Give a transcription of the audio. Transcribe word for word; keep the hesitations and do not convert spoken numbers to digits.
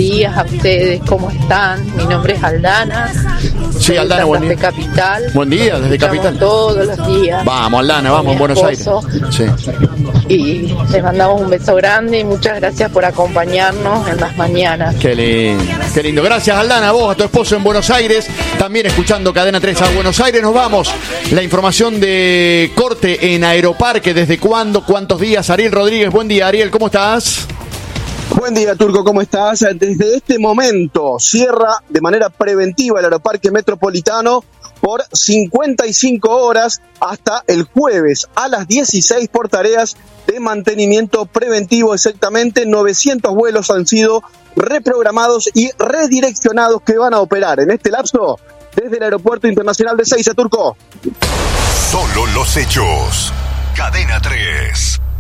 días a ustedes, ¿cómo están? Mi nombre es Aldana. Sí, Aldana, buen día. De Capital. Buen día, desde Capital. Todos los días. Vamos, Aldana, vamos, en Buenos Aires. Sí. Y les mandamos un beso grande y muchas gracias por acompañarnos en las mañanas. Qué lindo, qué lindo. Gracias, Aldana, a vos, a tu esposo en Buenos Aires, también escuchando Cadena tres a Buenos Aires. Nos vamos. La información de corte en Aeroparque, ¿desde cuándo? ¿Cuántos días? Ariel Rodríguez, buen día, Ariel, ¿cómo estás? Buen día, Turco, ¿cómo estás? Desde este momento cierra de manera preventiva el Aeroparque Metropolitano por cincuenta y cinco horas hasta el jueves a las dieciséis por tareas de mantenimiento preventivo. Exactamente novecientos vuelos han sido reprogramados y redireccionados que van a operar en este lapso desde el Aeropuerto Internacional de Ezeiza, Turco. Solo los hechos. Cadena tres.